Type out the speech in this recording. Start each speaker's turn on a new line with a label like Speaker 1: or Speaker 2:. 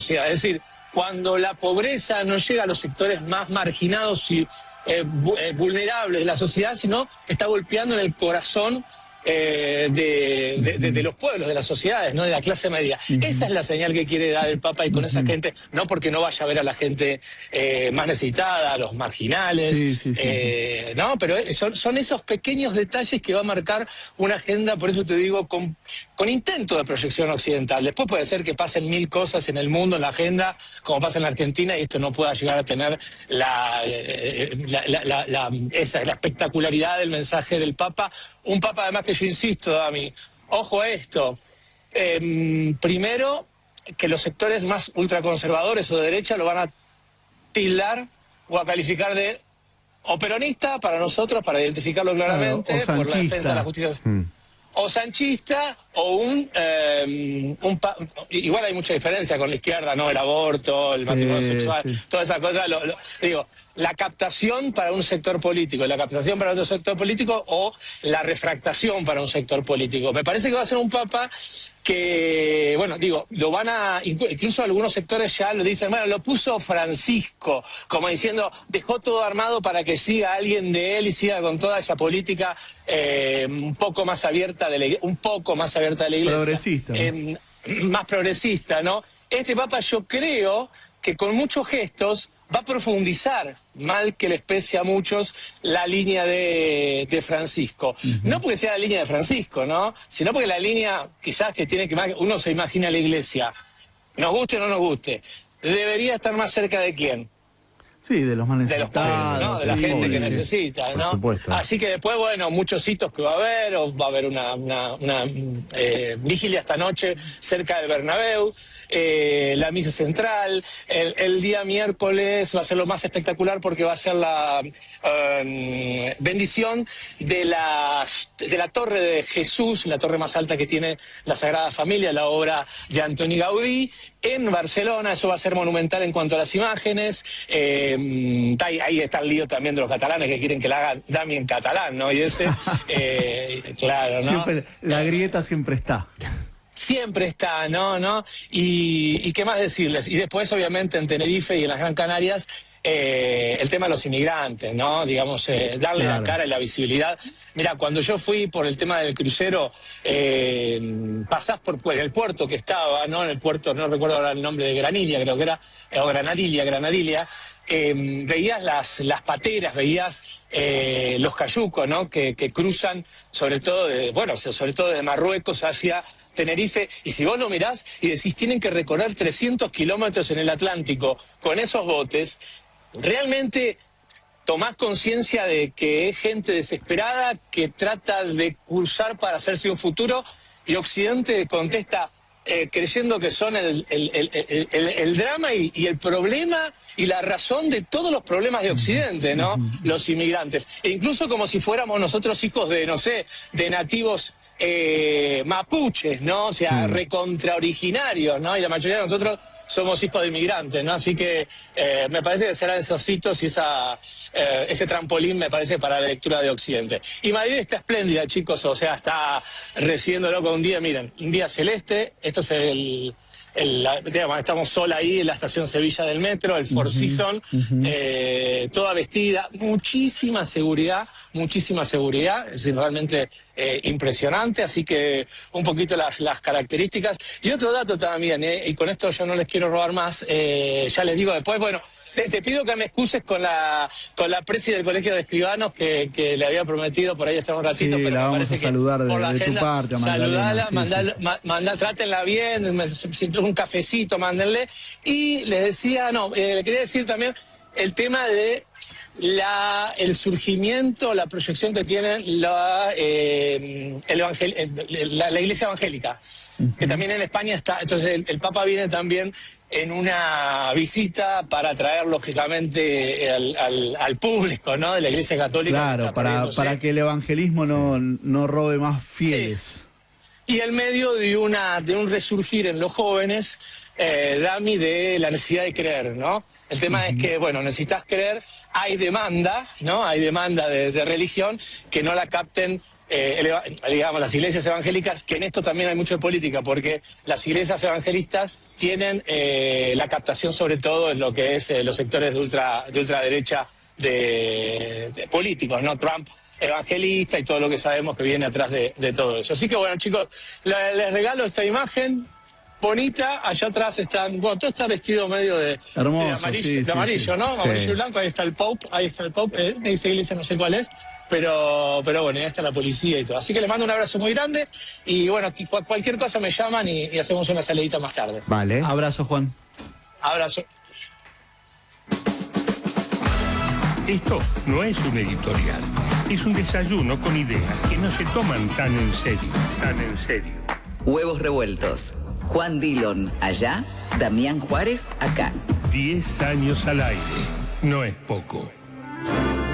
Speaker 1: sociedad. Es decir, cuando la pobreza no llega a los sectores más marginados y vulnerables de la sociedad, sino está golpeando en el corazón de los pueblos, de las sociedades, ¿no? De la clase media. Esa es la señal que quiere dar el Papa, y con esa gente, no porque no vaya a ver a la gente más necesitada, a los marginales, ¿no? Pero son esos pequeños detalles que va a marcar una agenda, por eso te digo, con intento de proyección occidental. Después puede ser que pasen 1000 cosas en el mundo, en la agenda, como pasa en la Argentina, y esto no pueda llegar a tener la espectacularidad del mensaje del Papa. Un Papa, además, que yo insisto, Dami, ojo a esto. Primero, que los sectores más ultraconservadores o de derecha lo van a tildar o a calificar de o peronista para nosotros, para identificarlo claramente, por la defensa de la justicia. O sanchista, o igual hay mucha diferencia con la izquierda, ¿no? El aborto, el matrimonio sexual, toda esa cosa. Digo, la captación para un sector político, la captación para otro sector político, o la refractación para un sector político. Me parece que va a ser un Papa que, bueno, digo, lo van a, incluso algunos sectores ya lo dicen, bueno, lo puso Francisco, como diciendo, dejó todo armado para que siga alguien de él y siga con toda esa política un poco más abierta de la iglesia.
Speaker 2: Progresista.
Speaker 1: Más progresista, ¿no? Este Papa, yo creo que con muchos gestos va a profundizar, mal que les pese a muchos, la línea de Francisco. No porque sea la línea de Francisco, ¿no? Sino porque la línea, quizás, que tiene que más, uno se imagina la iglesia, nos guste o no nos guste, debería estar más cerca de quién.
Speaker 2: Sí, de los más necesitados.
Speaker 1: De los pobres, ¿no? De la gente que necesita, ¿no?
Speaker 2: Por supuesto.
Speaker 1: Así que después, bueno, muchos hitos que va a haber, o va a haber una vigilia esta noche cerca del Bernabéu, la misa central, el día miércoles va a ser lo más espectacular porque va a ser la bendición de la Torre de Jesús, la torre más alta que tiene la Sagrada Familia, la obra de Antoni Gaudí, en Barcelona. Eso va a ser monumental en cuanto a las imágenes. Ahí está el lío también de los catalanes que quieren que la haga Dami en catalán, ¿no? Y ese, claro, ¿no?
Speaker 2: Siempre, la grieta siempre está.
Speaker 1: Siempre está, ¿no? Y qué más decirles. Y después, obviamente, en Tenerife y en las Gran Canarias, el tema de los inmigrantes, ¿no? Digamos, darle la cara y la visibilidad. Mira, cuando yo fui por el tema del crucero, pasás por el puerto que estaba, ¿no? En el puerto, no recuerdo ahora el nombre, de Granilla, creo que era, o Granadilla. Veías las pateras, veías los cayucos, ¿no? Que cruzan, sobre todo de Marruecos hacia Tenerife, y si vos lo mirás y decís, tienen que recorrer 300 kilómetros en el Atlántico con esos botes, realmente tomás conciencia de que es gente desesperada que trata de cruzar para hacerse un futuro, y Occidente contesta creyendo que son el drama y el problema y la razón de todos los problemas de Occidente, ¿no? Los inmigrantes. E incluso como si fuéramos nosotros hijos de, no sé, de nativos mapuches, ¿no? O sea, recontraoriginarios, ¿no? Y la mayoría de nosotros somos hijos de inmigrantes, ¿no? Así que me parece que serán esos hitos y ese trampolín, me parece, para la lectura de Occidente. Y Madrid está espléndida, chicos, o sea, está recibiéndolo con un día, miren, un día celeste. Esto es estamos sola ahí en la estación Sevilla del metro, el Four Seasons, toda vestida, muchísima seguridad, es decir, realmente impresionante. Así que un poquito las características. Y otro dato también, y con esto yo no les quiero robar más, ya les digo después, bueno, te pido que me excuses con la presi del Colegio de Escribanos que le había prometido por ahí estar un ratito.
Speaker 2: Sí,
Speaker 1: pero
Speaker 2: la
Speaker 1: me
Speaker 2: vamos a
Speaker 1: parece
Speaker 2: saludar
Speaker 1: que
Speaker 2: de tu parte,
Speaker 1: saludala, trátenla bien, un cafecito, mándenle. Y les decía, le quería decir también el tema de el surgimiento, la proyección que tiene la iglesia evangélica, que también en España está. Entonces el Papa viene también en una visita para traer lógicamente al público, ¿no? De la Iglesia Católica.
Speaker 2: Claro, para que el evangelismo no robe más fieles.
Speaker 1: Sí. Y en medio de un resurgir en los jóvenes, Dami, de la necesidad de creer, ¿no? El tema es que, bueno, necesitas creer, hay demanda, ¿no? Hay demanda de religión que no la capten, digamos, las iglesias evangélicas, que en esto también hay mucho de política, porque las iglesias evangelistas tienen la captación sobre todo en lo que es los sectores de ultraderecha de políticos, ¿no? Trump evangelista y todo lo que sabemos que viene atrás de todo eso. Así que bueno, chicos, les regalo esta imagen bonita. Allá atrás están, bueno, todo está vestido medio de amarillo, de amarillo, ¿no?
Speaker 3: Sí.
Speaker 1: Amarillo y blanco. Ahí está el Pope, esa iglesia no sé cuál es. Pero bueno, ahí está la policía y todo. Así que les mando un abrazo muy grande y bueno, cualquier cosa me llaman y hacemos una salidita más tarde.
Speaker 3: Vale.
Speaker 2: Abrazo, Juan.
Speaker 1: Abrazo.
Speaker 4: Esto no es un editorial, es un desayuno con ideas que no se toman tan en serio.
Speaker 5: Huevos revueltos. Juan Dillon allá, Damián Juárez acá.
Speaker 4: 10 años al aire, no es poco.